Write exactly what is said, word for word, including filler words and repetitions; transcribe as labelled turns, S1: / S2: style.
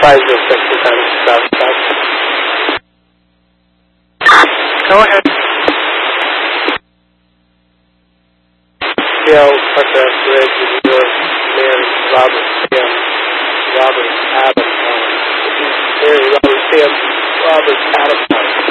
S1: five zero six is on south south. Go ahead. Seattle Park Ridge, New York, Mary, Robert, Tim, Robert, Adam, um, Mary, Robert, Tim, Robert, Adam,